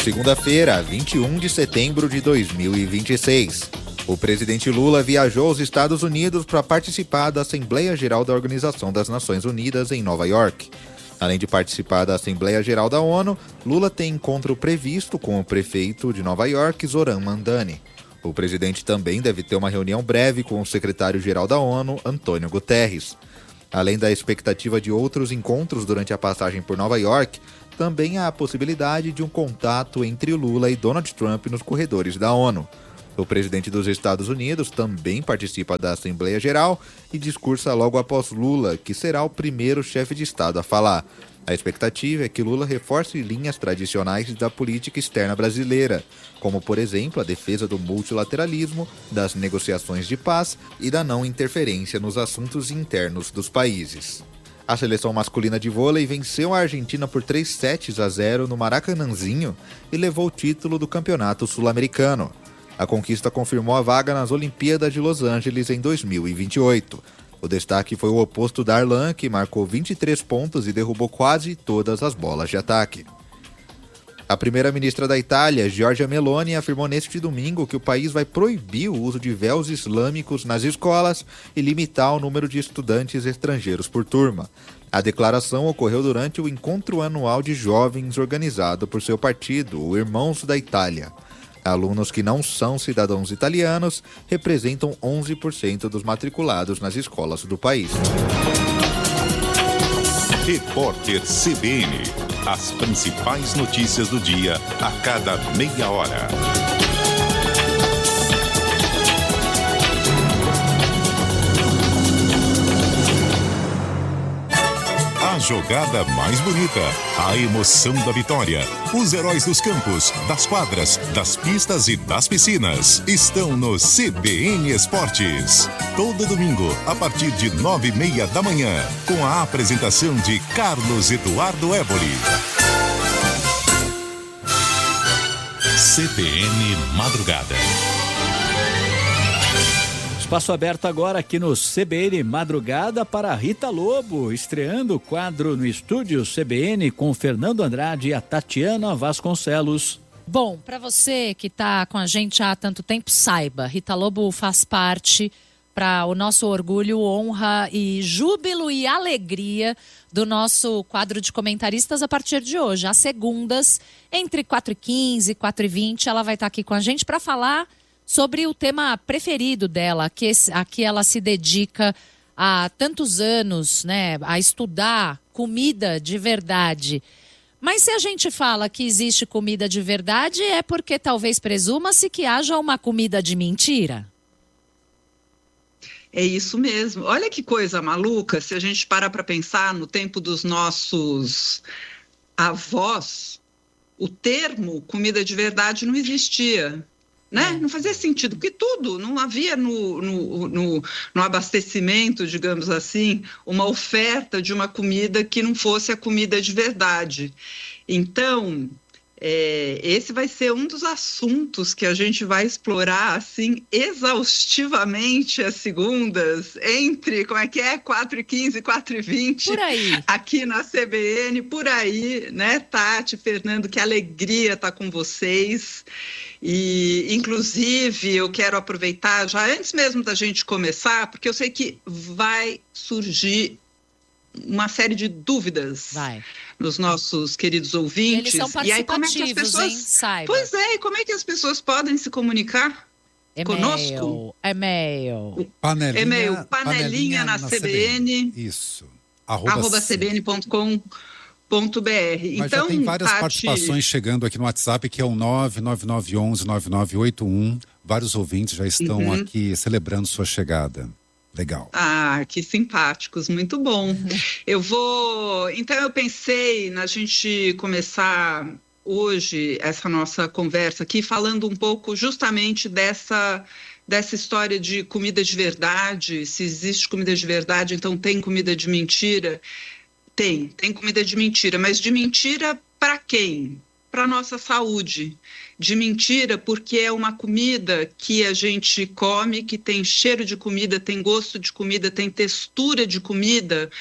Segunda-feira, 21 de setembro de 2026. O presidente Lula viajou aos Estados Unidos para participar da Assembleia Geral da Organização das Nações Unidas em Nova York. Além de participar da Assembleia Geral da ONU, Lula tem encontro previsto com o prefeito de Nova York, Zoran Mandani. O presidente também deve ter uma reunião breve com o secretário-geral da ONU, Antônio Guterres. Além da expectativa de outros encontros durante a passagem por Nova York, também há a possibilidade de um contato entre Lula e Donald Trump nos corredores da ONU. O presidente dos Estados Unidos também participa da Assembleia Geral e discursa logo após Lula, que será o primeiro chefe de Estado a falar. A expectativa é que Lula reforce linhas tradicionais da política externa brasileira, como, por exemplo, a defesa do multilateralismo, das negociações de paz e da não interferência nos assuntos internos dos países. A seleção masculina de vôlei venceu a Argentina por 3-0 no Maracanãzinho e levou o título do Campeonato Sul-Americano. A conquista confirmou a vaga nas Olimpíadas de Los Angeles em 2028. O destaque foi o oposto da Darlan, que marcou 23 pontos e derrubou quase todas as bolas de ataque. A primeira-ministra da Itália, Giorgia Meloni, afirmou neste domingo que o país vai proibir o uso de véus islâmicos nas escolas e limitar o número de estudantes estrangeiros por turma. A declaração ocorreu durante o encontro anual de jovens organizado por seu partido, o Irmãos da Itália. Alunos que não são cidadãos italianos representam 11% dos matriculados nas escolas do país. Repórter CBN. As principais notícias do dia a cada meia hora. A jogada mais bonita, a emoção da vitória. Os heróis dos campos, das quadras, das pistas e das piscinas estão no CBN Esportes. Todo domingo, a partir de 9h30 da manhã, com a apresentação de Carlos Eduardo Éboli. CBN Madrugada. Espaço aberto agora aqui no CBN Madrugada para Rita Lobo, estreando o quadro no estúdio CBN com Fernando Andrade e a Tatiana Vasconcelos. Bom, para você que está com a gente há tanto tempo, saiba, Rita Lobo faz parte para o nosso orgulho, honra e júbilo e alegria do nosso quadro de comentaristas a partir de hoje. Às segundas, entre 4h15 e 4h20, ela vai estar aqui com a gente para falar sobre o tema preferido dela, a que ela se dedica há tantos anos, né, a estudar comida de verdade. Mas se a gente fala que existe comida de verdade, é porque talvez presuma-se que haja uma comida de mentira. É isso mesmo. Olha que coisa maluca, se a gente para pensar no tempo dos nossos avós, o termo comida de verdade não existia. Né? Não fazia sentido, porque tudo, não havia no abastecimento, digamos assim, uma oferta de uma comida que não fosse a comida de verdade. Então, esse vai ser um dos assuntos que a gente vai explorar, assim, exaustivamente às segundas, entre, 4h15 e 4h20, por aí, aqui na CBN, por aí, né, Tati, Fernando, que alegria estar com vocês. E, inclusive, eu quero aproveitar, já antes mesmo da gente começar, porque eu sei que vai surgir uma série de dúvidas nos nossos queridos ouvintes. Eles são participativos, e aí, como é que as pessoas... hein? Saiba. Pois é, e como é que as pessoas podem se comunicar conosco? E-mail. Panelinha na CBN. Isso. @cbn.com.br. Mas então, já tem várias Tati... participações chegando aqui no WhatsApp, que é o 99911-9981. Vários ouvintes já estão aqui celebrando sua chegada. Legal. Ah, que simpáticos, muito bom. Então eu pensei na gente começar hoje essa nossa conversa aqui falando um pouco justamente dessa história de comida de verdade. Se existe comida de verdade, então tem comida de mentira. Tem comida de mentira, mas de mentira para quem? Para a nossa saúde. De mentira porque é uma comida que a gente come, que tem cheiro de comida, tem gosto de comida, tem textura de comida,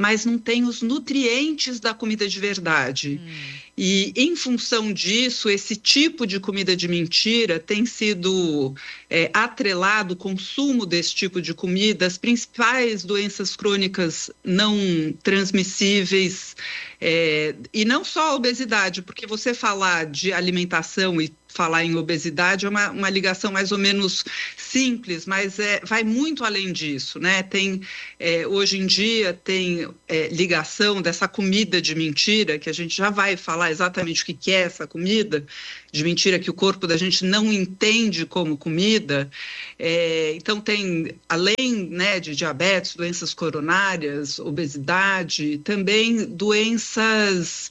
mas não tem os nutrientes da comida de verdade. E, em função disso, esse tipo de comida de mentira tem sido atrelado, o consumo desse tipo de comida, as principais doenças crônicas não transmissíveis, e não só a obesidade, porque você falar de alimentação e falar em obesidade é uma ligação mais ou menos simples, mas vai muito além disso, né? Hoje em dia tem ligação dessa comida de mentira, que a gente já vai falar exatamente o que é essa comida de mentira, que o corpo da gente não entende como comida. Então tem, além, né, de diabetes, doenças coronárias, obesidade, também doenças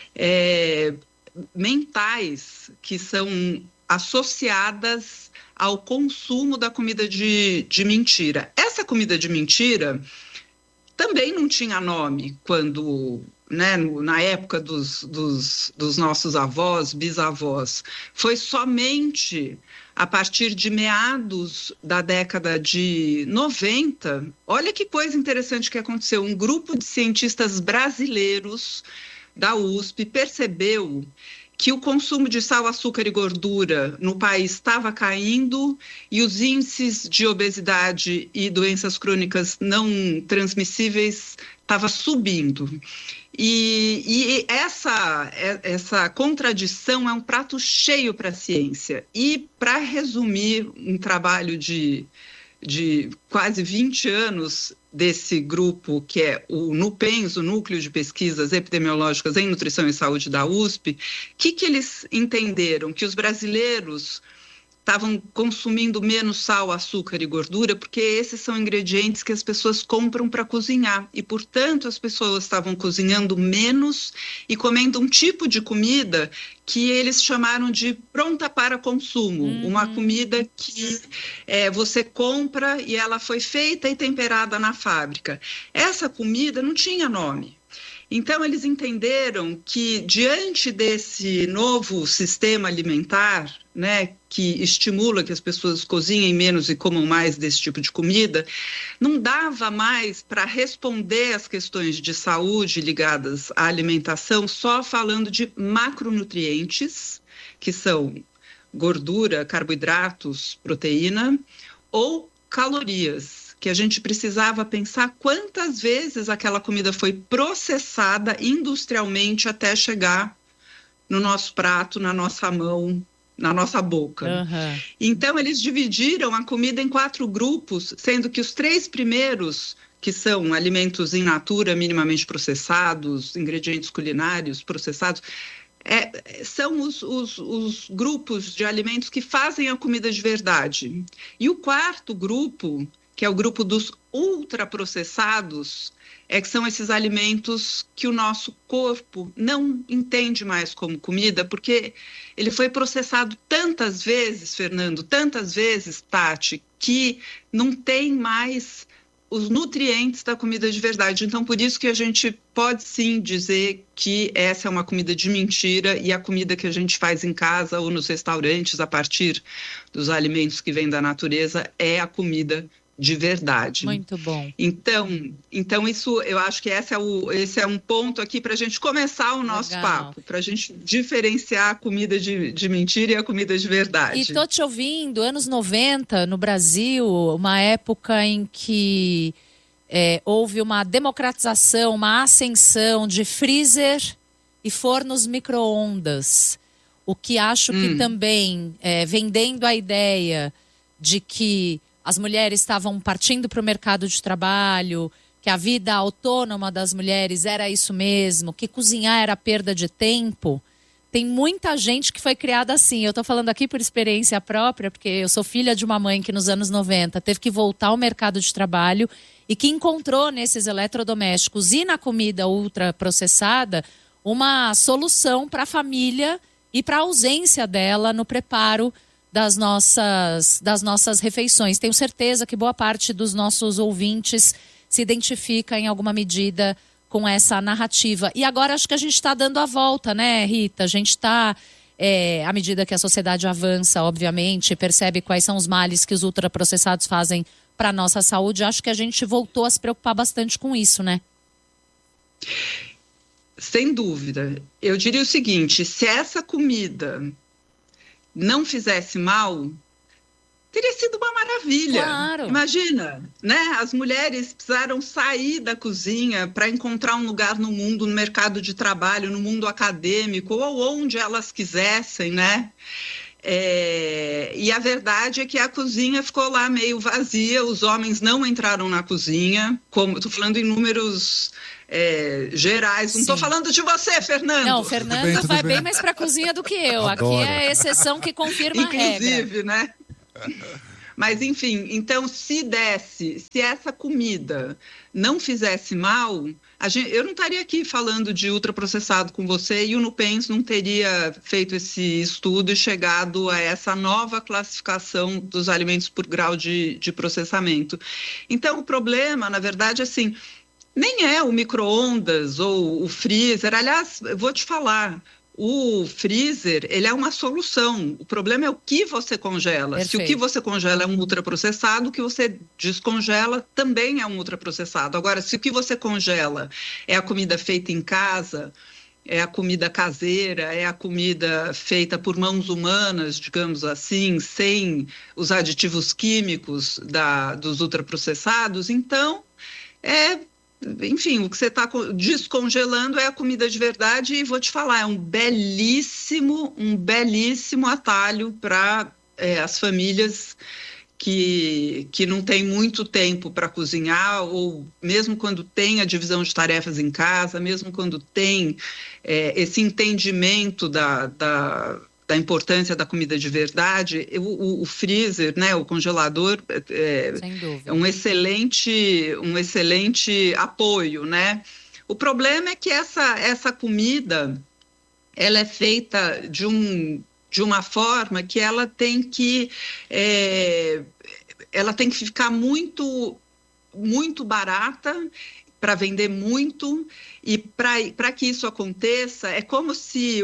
mentais que são associadas ao consumo da comida de mentira. Essa comida de mentira também não tinha nome quando, né, na época dos nossos avós, bisavós. Foi somente a partir de meados da década de 90, olha que coisa interessante que aconteceu, um grupo de cientistas brasileiros da USP percebeu que o consumo de sal, açúcar e gordura no país estava caindo e os índices de obesidade e doenças crônicas não transmissíveis estavam subindo. E essa contradição é um prato cheio para a ciência. E, para resumir um trabalho de quase 20 anos desse grupo, que é o NUPENS, o Núcleo de Pesquisas Epidemiológicas em Nutrição e Saúde da USP, o que eles entenderam? Que os brasileiros estavam consumindo menos sal, açúcar e gordura, porque esses são ingredientes que as pessoas compram para cozinhar. E, portanto, as pessoas estavam cozinhando menos e comendo um tipo de comida que eles chamaram de pronta para consumo. Uma comida que você compra e ela foi feita e temperada na fábrica. Essa comida não tinha nome. Então, eles entenderam que, diante desse novo sistema alimentar, né, que estimula que as pessoas cozinhem menos e comam mais desse tipo de comida, não dava mais para responder às questões de saúde ligadas à alimentação só falando de macronutrientes, que são gordura, carboidratos, proteína, ou calorias, que a gente precisava pensar quantas vezes aquela comida foi processada industrialmente até chegar no nosso prato, na nossa mão, na nossa boca. Uhum. Então, eles dividiram a comida em 4 grupos, sendo que os 3 primeiros, que são alimentos in natura, minimamente processados, ingredientes culinários processados, são os grupos de alimentos que fazem a comida de verdade. E o 4º grupo, que é o grupo dos ultraprocessados, que são esses alimentos que o nosso corpo não entende mais como comida, porque ele foi processado tantas vezes, Fernando, tantas vezes, Tati, que não tem mais os nutrientes da comida de verdade. Então, por isso que a gente pode sim dizer que essa é uma comida de mentira, e a comida que a gente faz em casa ou nos restaurantes, a partir dos alimentos que vêm da natureza, é a comida de verdade. Muito bom. Então isso, eu acho que esse é um ponto aqui para a gente começar o nosso papo, para a gente diferenciar a comida de mentira e a comida de verdade. E estou te ouvindo, anos 90, no Brasil, uma época em que houve uma democratização, uma ascensão de freezer e fornos micro-ondas, o que acho que também, vendendo a ideia de que as mulheres estavam partindo para o mercado de trabalho, que a vida autônoma das mulheres era isso mesmo, que cozinhar era perda de tempo. Tem muita gente que foi criada assim. Eu estou falando aqui por experiência própria, porque eu sou filha de uma mãe que nos anos 90 teve que voltar ao mercado de trabalho e que encontrou nesses eletrodomésticos e na comida ultraprocessada uma solução para a família e para a ausência dela no preparo das nossas refeições. Tenho certeza que boa parte dos nossos ouvintes se identifica em alguma medida com essa narrativa. E agora acho que a gente está dando a volta, né, Rita? A gente está, à medida que a sociedade avança, obviamente, percebe quais são os males que os ultraprocessados fazem para a nossa saúde, acho que a gente voltou a se preocupar bastante com isso, né? Sem dúvida. Eu diria o seguinte, se essa comida não fizesse mal, teria sido uma maravilha. Claro. Imagina, né? As mulheres precisaram sair da cozinha para encontrar um lugar no mundo, no mercado de trabalho, no mundo acadêmico, ou onde elas quisessem, né? E a verdade é que a cozinha ficou lá meio vazia, os homens não entraram na cozinha, como estou falando em números gerais, não estou falando de você, Fernando. Não, Fernando vai bem mais para a cozinha do que eu. Adoro. Aqui é a exceção que confirma a regra. Inclusive, né? Mas, enfim, então, se essa comida não fizesse mal, eu não estaria aqui falando de ultraprocessado com você e o Nupens não teria feito esse estudo e chegado a essa nova classificação dos alimentos por grau de processamento. Então, o problema, na verdade, assim, nem é o micro-ondas ou o freezer. Aliás, eu vou te falar, o freezer, ele é uma solução. O problema é o que você congela. Perfeito. Se o que você congela é um ultraprocessado, o que você descongela também é um ultraprocessado. Agora, se o que você congela é a comida feita em casa, é a comida caseira, é a comida feita por mãos humanas, digamos assim, sem os aditivos químicos dos ultraprocessados, então enfim, o que você está descongelando é a comida de verdade e vou te falar, é um belíssimo atalho para as famílias que não têm muito tempo para cozinhar, ou mesmo quando tem a divisão de tarefas em casa, mesmo quando tem esse entendimento da importância da comida de verdade, o freezer, né, o congelador é um excelente apoio, né? O problema é que essa comida, ela é feita de uma forma que ela tem que ficar muito, muito barata para vender muito, e para que isso aconteça, é como se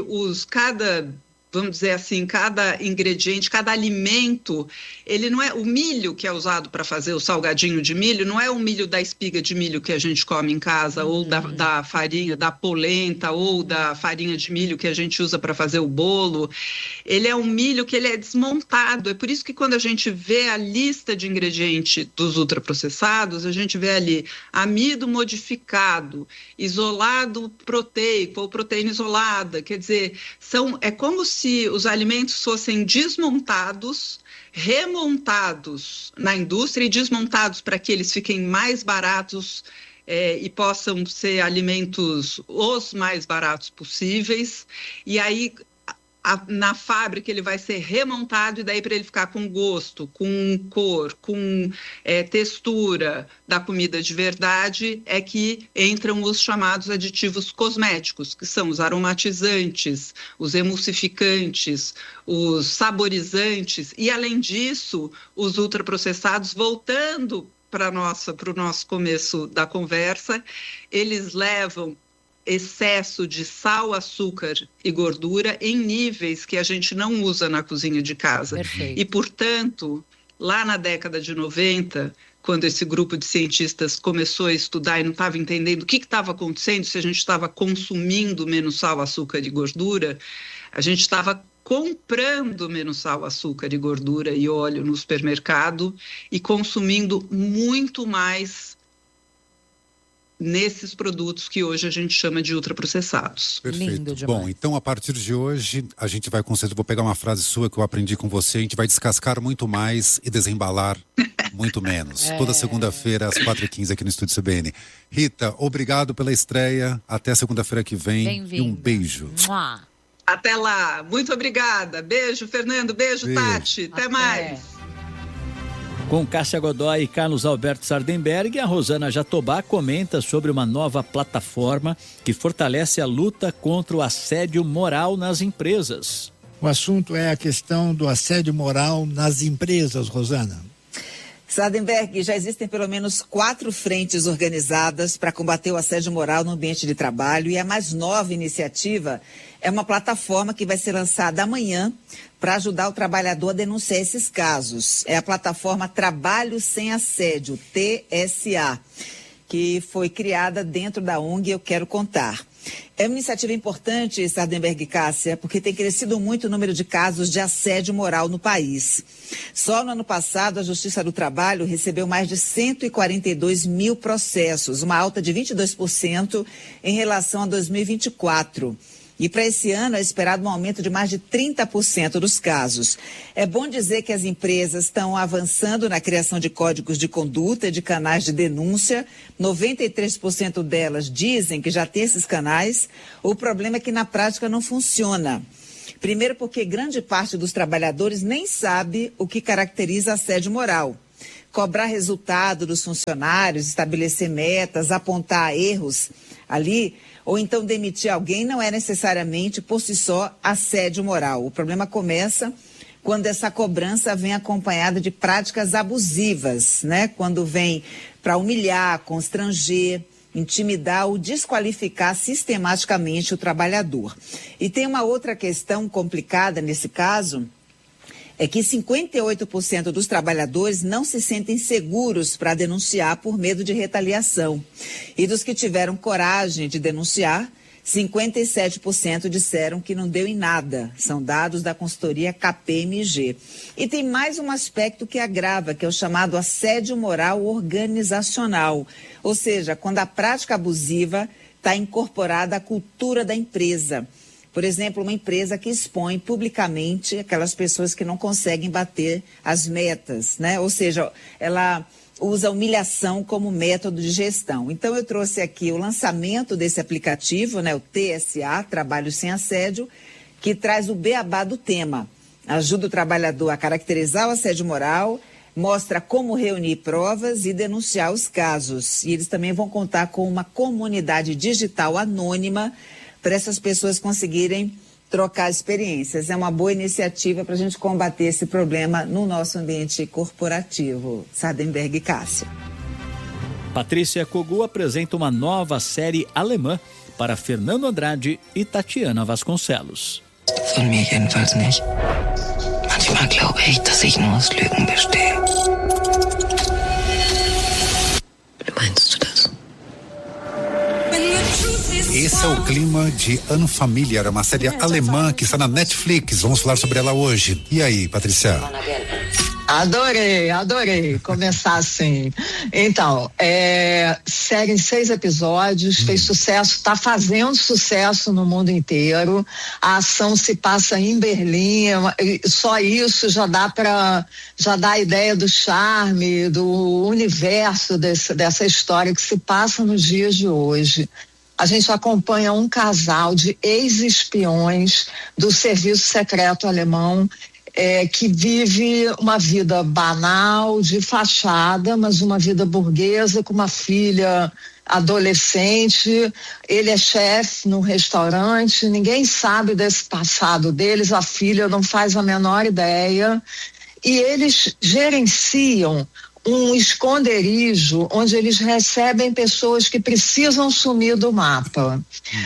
vamos dizer assim, cada ingrediente, cada alimento, ele não é o milho que é usado para fazer o salgadinho de milho, não é o milho da espiga de milho que a gente come em casa, ou da farinha, da polenta, ou da farinha de milho que a gente usa para fazer o bolo. Ele é um milho que ele é desmontado. É por isso que quando a gente vê a lista de ingredientes dos ultraprocessados, a gente vê ali amido modificado, isolado proteico ou proteína isolada. Quer dizer, é como se os alimentos fossem desmontados, remontados na indústria e desmontados para que eles fiquem mais baratos e possam ser alimentos os mais baratos possíveis. E aí, na fábrica, ele vai ser remontado, e daí para ele ficar com gosto, com cor, com textura da comida de verdade, é que entram os chamados aditivos cosméticos, que são os aromatizantes, os emulsificantes, os saborizantes, e além disso, os ultraprocessados, voltando para o nosso começo da conversa, eles levam excesso de sal, açúcar e gordura em níveis que a gente não usa na cozinha de casa. Perfeito. E, portanto, lá na década de 90, quando esse grupo de cientistas começou a estudar e não estava entendendo o que estava acontecendo, se a gente estava consumindo menos sal, açúcar e gordura, a gente estava comprando menos sal, açúcar e gordura e óleo no supermercado e consumindo muito mais nesses produtos que hoje a gente chama de ultraprocessados. Perfeito. Lindo demais. Bom, então a partir de hoje a gente vai concentrar, vou pegar uma frase sua que eu aprendi com você, a gente vai descascar muito mais e desembalar muito menos. Toda segunda-feira às 4h15 aqui no Estúdio CBN. Rita, obrigado pela estreia, até segunda-feira que vem. Bem-vinda. E um beijo. Mua. Até lá, muito obrigada. Beijo, Fernando, beijo. Tati, até mais. Com Cássia Godoy e Carlos Alberto Sardenberg, a Rosana Jatobá comenta sobre uma nova plataforma que fortalece a luta contra o assédio moral nas empresas. O assunto é a questão do assédio moral nas empresas, Rosana. Sardenberg, já existem pelo menos 4 frentes organizadas para combater o assédio moral no ambiente de trabalho, e a mais nova iniciativa é uma plataforma que vai ser lançada amanhã para ajudar o trabalhador a denunciar esses casos. É a plataforma Trabalho Sem Assédio, TSA, que foi criada dentro da ONG Eu Quero Contar. É uma iniciativa importante, Sardenberg e Cássia, porque tem crescido muito o número de casos de assédio moral no país. Só no ano passado, a Justiça do Trabalho recebeu mais de 142 mil processos, uma alta de 22% em relação a 2024. E para esse ano é esperado um aumento de mais de 30% dos casos. É bom dizer que as empresas estão avançando na criação de códigos de conduta e de canais de denúncia. 93% delas dizem que já tem esses canais. O problema é que na prática não funciona. Primeiro porque grande parte dos trabalhadores nem sabe o que caracteriza assédio moral. Cobrar resultado dos funcionários, estabelecer metas, apontar erros ali, ou então demitir alguém não é necessariamente por si só assédio moral. O problema começa quando essa cobrança vem acompanhada de práticas abusivas, né? Quando vem para humilhar, constranger, intimidar ou desqualificar sistematicamente o trabalhador. E tem uma outra questão complicada nesse caso, é que 58% dos trabalhadores não se sentem seguros para denunciar por medo de retaliação. E dos que tiveram coragem de denunciar, 57% disseram que não deu em nada. São dados da consultoria KPMG. E tem mais um aspecto que agrava, que é o chamado assédio moral organizacional. Ou seja, quando a prática abusiva está incorporada à cultura da empresa. Por exemplo, uma empresa que expõe publicamente aquelas pessoas que não conseguem bater as metas, né? Ou seja, ela usa a humilhação como método de gestão. Então, eu trouxe aqui o lançamento desse aplicativo, né? O TSA, Trabalho Sem Assédio, que traz o beabá do tema. Ajuda o trabalhador a caracterizar o assédio moral, mostra como reunir provas e denunciar os casos. E eles também vão contar com uma comunidade digital anônima para essas pessoas conseguirem trocar experiências. É uma boa iniciativa para a gente combater esse problema no nosso ambiente corporativo. Sardenberg e Cássia. Patrícia Kogu apresenta uma nova série alemã para Fernando Andrade e Tatiana Vasconcelos. Von mir jedenfalls nicht. Manchmal glaube ich, dass ich nur aus Lügen bestehe. Meinst du das? Esse é o clima de Unfamiliar, uma série alemã que está na Netflix. Vamos falar sobre ela hoje. E aí, Patrícia? Adorei começar assim. Então, série em 6 episódios, fez sucesso, está fazendo sucesso no mundo inteiro. A ação se passa em Berlim, só isso já dá a ideia do charme, do universo dessa história que se passa nos dias de hoje. A gente acompanha um casal de ex-espiões do serviço secreto alemão que vive uma vida banal, de fachada, mas uma vida burguesa, com uma filha adolescente. Ele é chefe num restaurante, ninguém sabe desse passado deles, a filha não faz a menor ideia. E eles gerenciam um esconderijo onde eles recebem pessoas que precisam sumir do mapa,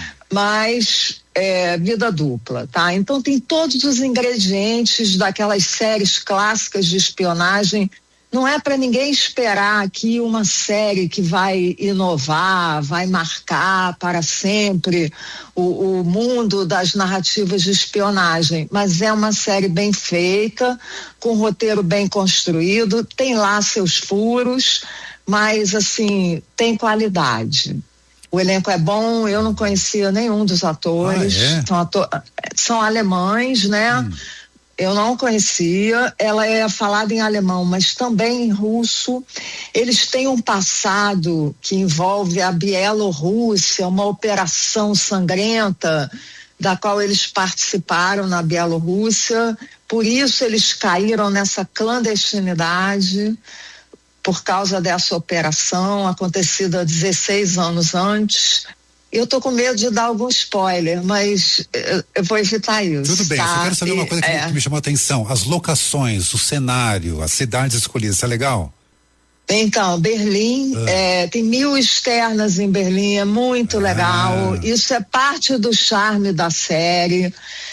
mas vida dupla, tá? Então tem todos os ingredientes daquelas séries clássicas de espionagem. Não é para ninguém esperar aqui uma série que vai inovar, vai marcar para sempre o mundo das narrativas de espionagem, mas é uma série bem feita, com um roteiro bem construído, tem lá seus furos, mas assim, tem qualidade. O elenco é bom, eu não conhecia nenhum dos atores, são alemães, né? Eu não conhecia, ela é falada em alemão, mas também em russo. Eles têm um passado que envolve a Bielorrússia, uma operação sangrenta da qual eles participaram na Bielorrússia. Por isso eles caíram nessa clandestinidade, por causa dessa operação acontecida 16 anos antes. Eu tô com medo de dar algum spoiler, mas eu vou evitar isso. Tudo bem, tá? Só quero saber uma coisa que me chamou a atenção. As locações, o cenário, as cidades escolhidas, isso é legal? Então, Berlim, tem 1000 externas em Berlim, é muito legal. Isso é parte do charme da série.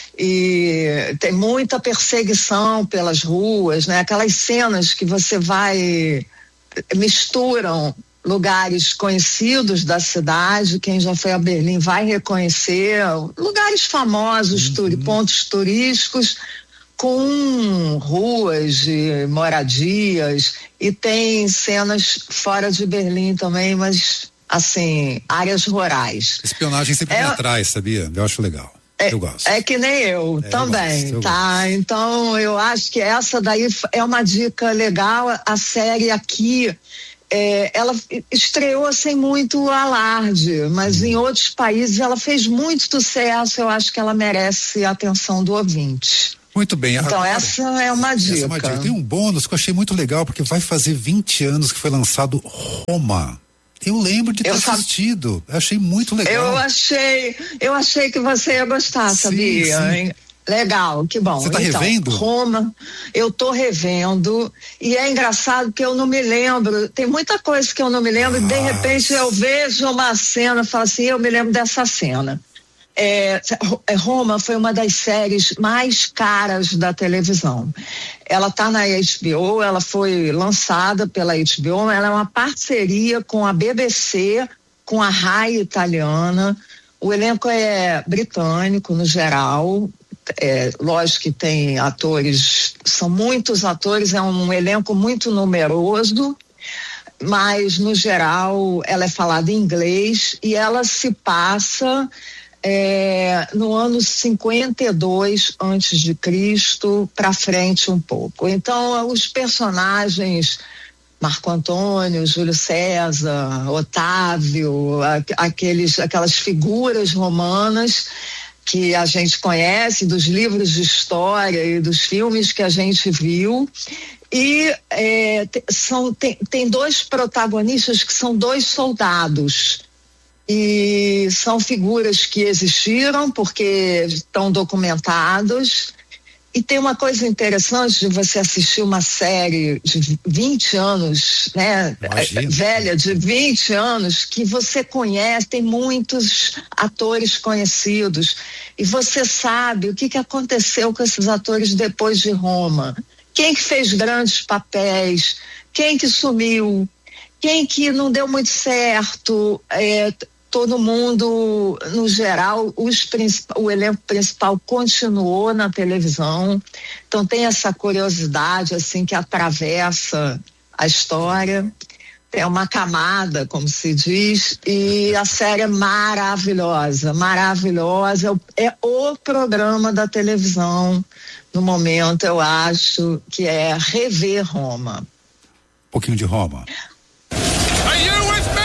E tem muita perseguição pelas ruas, né? Aquelas cenas que você misturam lugares conhecidos da cidade. Quem já foi a Berlim vai reconhecer lugares famosos, pontos turísticos, com ruas de moradias, e tem cenas fora de Berlim também, mas assim, áreas rurais. Espionagem sempre me atrai, sabia? Eu acho legal. Eu gosto. É que nem eu também, eu tá? Gosto. Então eu acho que essa daí é uma dica legal. A série aqui, ela estreou sem muito alarde, mas em outros países ela fez muito sucesso. Eu acho que ela merece a atenção do ouvinte. Muito bem. Então agora, essa é uma dica. Tem um bônus que eu achei muito legal, porque vai fazer 20 anos que foi lançado Roma. Eu lembro de ter assistido. Eu achei muito legal. Eu achei que você ia gostar, sabia? Sim. Legal, que bom. Você tá revendo? Roma, eu tô revendo, e é engraçado porque eu não me lembro, tem muita coisa que eu não me lembro, e de repente eu vejo uma cena e falo assim, eu me lembro dessa cena. Roma foi uma das séries mais caras da televisão. Ela está na HBO, ela foi lançada pela HBO, ela é uma parceria com a BBC, com a RAI italiana. O elenco é britânico no geral. Lógico que tem atores, são muitos atores, é um elenco muito numeroso, mas no geral ela é falada em inglês, e ela se passa no ano 52 antes de Cristo para frente um pouco. Então os personagens Marco Antônio, Júlio César, Otávio, aquelas figuras romanas que a gente conhece dos livros de história e dos filmes que a gente viu, e tem dois protagonistas que são dois soldados. E são figuras que existiram porque estão documentados. E tem uma coisa interessante de você assistir uma série de 20 anos, né? Velha, de 20 anos, que você conhece, tem muitos atores conhecidos. E você sabe o que aconteceu com esses atores depois de Roma. Quem que fez grandes papéis, quem que sumiu, quem que não deu muito certo. Todo mundo, no geral, o elenco principal continuou na televisão. Então tem essa curiosidade assim que atravessa a história. Tem uma camada, como se diz, e a série é maravilhosa, maravilhosa. É o programa da televisão no momento, eu acho, que é rever Roma. Um pouquinho de Roma. Are you with me?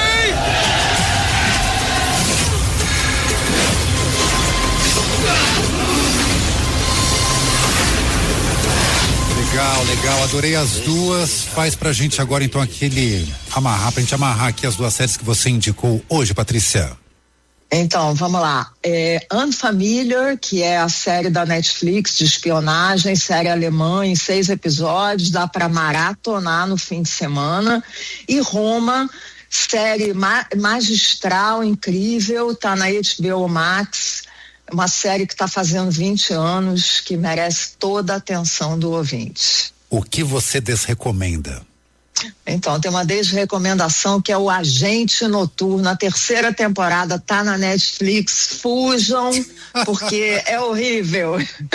Legal, adorei as duas. Faz pra gente agora então pra gente amarrar aqui as duas séries que você indicou hoje, Patrícia. Então, vamos lá. Unfamiliar, que é a série da Netflix de espionagem, série alemã em 6 episódios, dá pra maratonar no fim de semana. E Roma, série magistral, incrível, tá na HBO Max. Uma série que está fazendo 20 anos, que merece toda a atenção do ouvinte. O que você desrecomenda? Então, tem uma desrecomendação que é o Agente Noturno. A 3ª temporada tá na Netflix. Fujam, porque é horrível.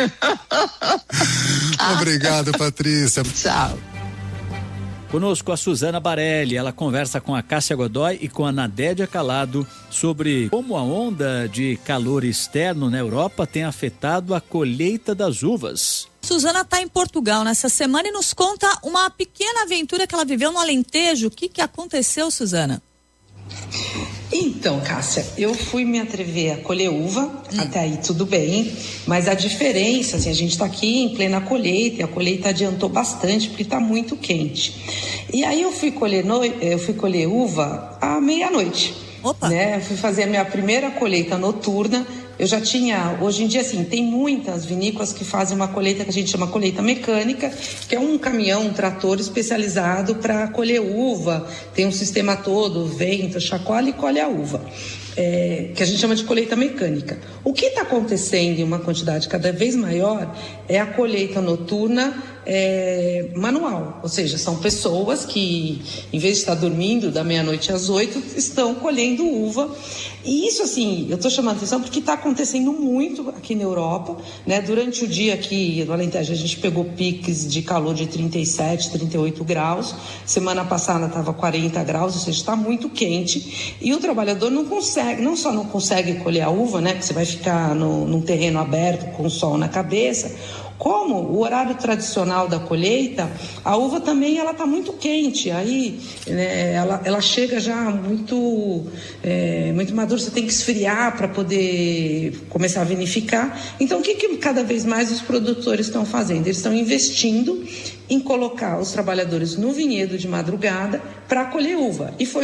Obrigado, Patrícia. Tchau. Conosco a Suzana Barelli, ela conversa com a Cássia Godoy e com a Nadédia Calado sobre como a onda de calor externo na Europa tem afetado a colheita das uvas. Suzana está em Portugal nessa semana e nos conta uma pequena aventura que ela viveu no Alentejo. O que aconteceu, Suzana? Então, Cássia, eu fui me atrever a colher uva, até aí tudo bem, mas a diferença, assim, a gente está aqui em plena colheita e a colheita adiantou bastante porque está muito quente. E aí eu fui colher uva à meia-noite. Opa! Né? Eu fui fazer a minha primeira colheita noturna. Eu já tinha, hoje em dia, assim, tem muitas vinícolas que fazem uma colheita que a gente chama colheita mecânica, que é um caminhão, um trator especializado para colher uva, tem um sistema todo, vento, chacoalha e colhe a uva, que a gente chama de colheita mecânica. O que está acontecendo em uma quantidade cada vez maior é a colheita noturna manual, ou seja, são pessoas que, em vez de estar dormindo da meia-noite às 8, estão colhendo uva. E isso, assim, eu estou chamando a atenção porque está acontecendo muito aqui na Europa, né? Durante o dia aqui no Alentejo a gente pegou piques de calor de 37, 38 graus. Semana passada estava 40 graus, ou seja, está muito quente. E o trabalhador não só não consegue colher a uva, né? Que você vai ficar num terreno aberto com o sol na cabeça, como o horário tradicional da colheita, a uva também ela está muito quente, aí né, ela chega já muito madura, você tem que esfriar para poder começar a vinificar. Então o que cada vez mais os produtores estão fazendo? Eles estão investindo em colocar os trabalhadores no vinhedo de madrugada para colher uva. E foi